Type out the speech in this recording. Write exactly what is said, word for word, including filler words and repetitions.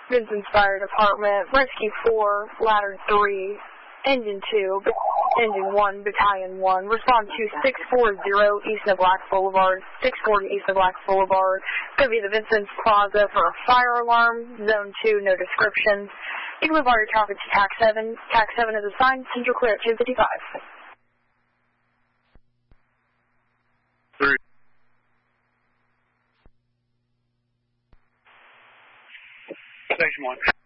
Vincent's Fire Department, Rescue four, Ladder three, Engine two, Engine one, Battalion one. Respond to six forty East Niblack Boulevard, six forty East Niblack Boulevard. It's going to be the Vincent's Plaza for a fire alarm. Zone two, no descriptions. You can move all your traffic to T A C seven. T A C seven is assigned. Central clear at two fifty-five. Three. Station one.